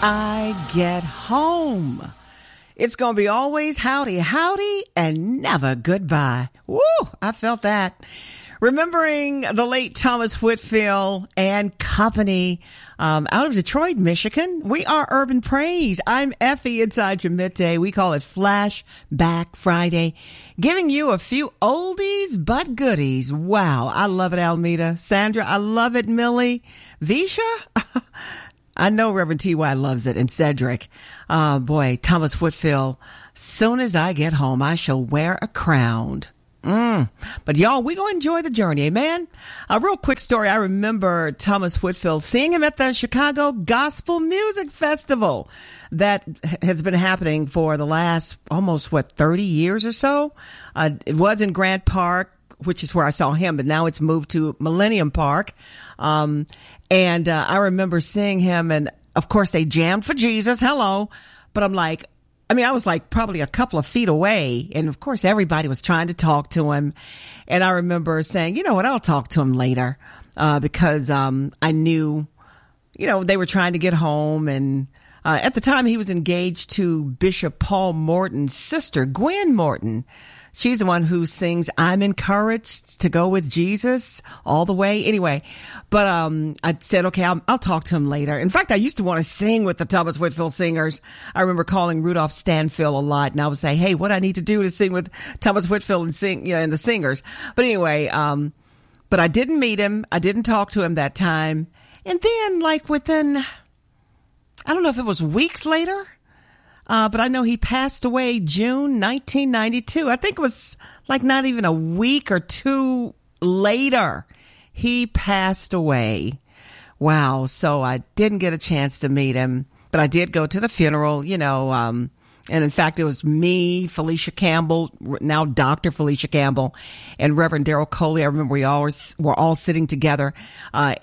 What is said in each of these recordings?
I get home. It's going to be always howdy, howdy, and never goodbye. Woo, I felt that. Remembering the late Thomas Whitfield and company out of Detroit, Michigan. We are Urban Praise. I'm Effie inside your midday. We call it Flashback Friday, giving you a few oldies but goodies. Wow, I love it, Almeda. Sandra, I love it, Millie. Visha? I know Reverend T.Y. loves it. And Cedric. Boy, Thomas Whitfield. Soon as I get home, I shall wear a crown. But y'all, we gonna enjoy the journey, amen? A real quick story. I remember Thomas Whitfield, seeing him at the Chicago Gospel Music Festival that has been happening for the last almost 30 years or so. It was in Grant Park, which is where I saw him, but now it's moved to Millennium Park. And I remember seeing him, and of course they jammed for Jesus. Hello. But I'm like, I was like probably a couple of feet away. And of course, everybody was trying to talk to him. And I remember saying, you know what, I'll talk to him later, because I knew, they were trying to get home. And at the time, he was engaged to Bishop Paul Morton's sister, Gwen Morton. She's the one who sings, I'm encouraged to go with Jesus all the way. Anyway, but I said, okay, I'll talk to him later. In fact, I used to want to sing with the Thomas Whitfield singers. I remember calling Rudolph Stanfield a lot, and I would say, hey, what I need to do to sing with Thomas Whitfield and sing, and the singers. But anyway, but I didn't meet him. I didn't talk to him that time. And then within, I don't know if it was weeks later, but I know he passed away June 1992. I think it was not even a week or two later, he passed away. Wow. So I didn't get a chance to meet him, but I did go to the funeral, and in fact, it was me, Felicia Campbell, now Dr. Felicia Campbell, and Reverend Daryl Coley. I remember we were all sitting together at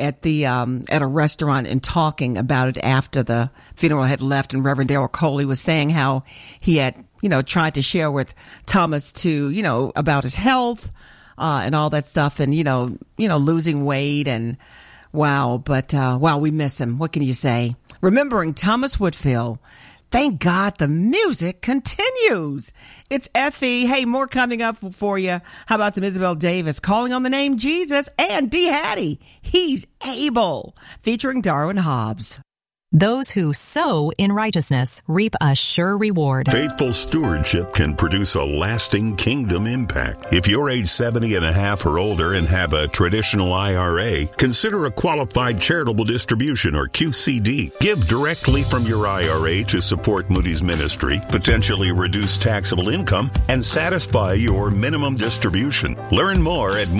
a restaurant and talking about it after the funeral had left. And Reverend Daryl Coley was saying how he had, tried to share with Thomas about his health and all that stuff, and losing weight and wow. But wow, we miss him. What can you say? Remembering Thomas Whitfield. Thank God the music continues. It's Effie. Hey, more coming up for you. How about some Isabel Davis calling on the name Jesus, and D. Hattie, He's Able, featuring Darwin Hobbs. Those who sow in righteousness reap a sure reward. Faithful stewardship can produce a lasting kingdom impact. If you're age 70 and a half or older and have a traditional IRA, consider a qualified charitable distribution or QCD. Give directly from your IRA to support Moody's ministry, potentially reduce taxable income, and satisfy your minimum distribution. Learn more at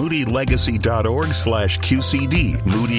moodylegacy.org/QCD.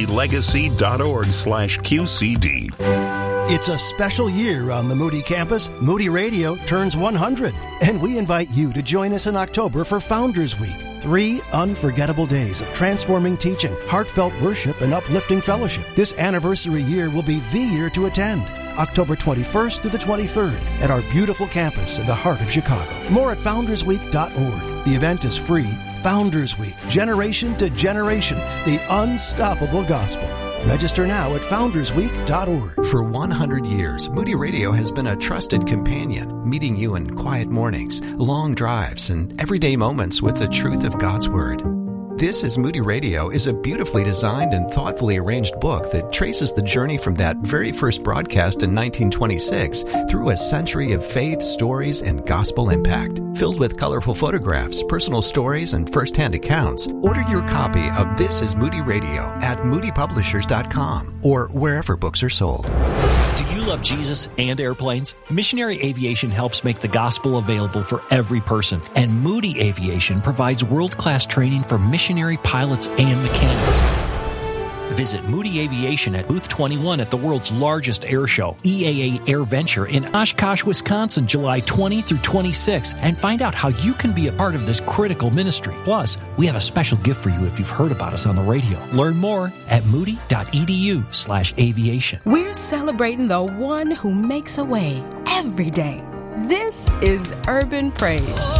moodylegacy.org/QCD. It's a special year on the Moody campus. Moody Radio turns 100, and we invite you to join us in October for Founders Week. 3 unforgettable days of transforming teaching, heartfelt worship, and uplifting fellowship. This anniversary year will be the year to attend. October 21st to the 23rd at our beautiful campus in the heart of Chicago. More at foundersweek.org. The event is free. Founders Week, generation to generation, the unstoppable gospel. Register now at foundersweek.org. For 100 years, Moody Radio has been a trusted companion, meeting you in quiet mornings, long drives, and everyday moments with the truth of God's Word. This is Moody Radio is a beautifully designed and thoughtfully arranged book that traces the journey from that very first broadcast in 1926 through a century of faith, stories, and gospel impact. Filled with colorful photographs, personal stories, and first-hand accounts, order your copy of This is Moody Radio at moodypublishers.com or wherever books are sold. Do you love Jesus and airplanes? Missionary Aviation helps make the gospel available for every person, and Moody Aviation provides world-class training for missionary pilots and mechanics. Visit Moody Aviation at Booth 21 at the world's largest air show, EAA AirVenture in Oshkosh, Wisconsin, July 20 through 26, and find out how you can be a part of this critical ministry. Plus, we have a special gift for you if you've heard about us on the radio. Learn more at moody.edu/aviation. We're celebrating the one who makes a way every day. This is Urban Praise.